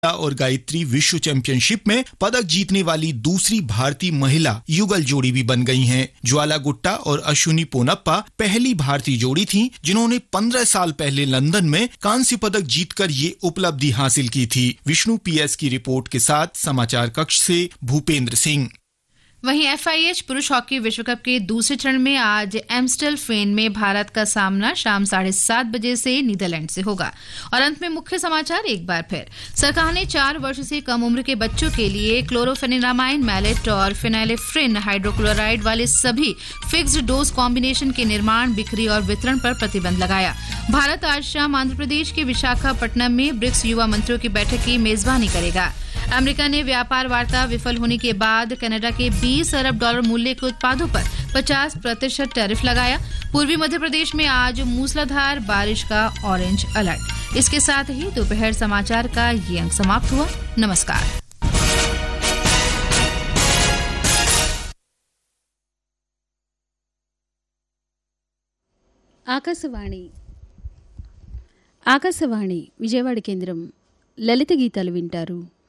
और गायत्री विश्व चैंपियनशिप में पदक जीतने वाली दूसरी भारतीय महिला युगल जोड़ी भी बन गई हैं। ज्वाला गुट्टा और अश्विनी पोनप्पा पहली भारतीय जोड़ी थी जिन्होंने 15 साल पहले लंदन में कांस्य पदक जीतकर ये उपलब्धि हासिल की थी। विष्णु पीएस की रिपोर्ट के साथ समाचार कक्ष से भूपेंद्र सिंह। वहीं FIH पुरुष हॉकी विश्व कप के दूसरे चरण में आज एम्स्टलफेन में भारत का सामना शाम 7:30 बजे से नीदरलैंड से होगा। और अंत में मुख्य समाचार एक बार फिर। सरकार ने 4 वर्ष से कम उम्र के बच्चों के लिए क्लोरोफेनिरामाइन, मैलेट और फिनाइलेफ्रिन हाइड्रोक्लोराइड वाले सभी फिक्स्ड डोज कॉम्बिनेशन के निर्माण, बिक्री और वितरण पर प्रतिबंध लगाया। भारत आज शाम आंध्र प्रदेश के विशाखापट्टनम में ब्रिक्स युवा मंत्रियों की बैठक की मेजबानी करेगा। अमेरिका ने व्यापार वार्ता विफल होने के बाद कनाडा के $20 अरब मूल्य के उत्पादों पर 50% टैरिफ लगाया। पूर्वी मध्य प्रदेश में आज मूसलाधार बारिश का ऑरेंज अलर्ट। इसके साथ ही दोपहर समाचार का ये अंक समाप्त हुआ। नमस्कार। ఆకాశవాణి విజయవాడ కేంద్రం లలిత గీతాలు వింటారు.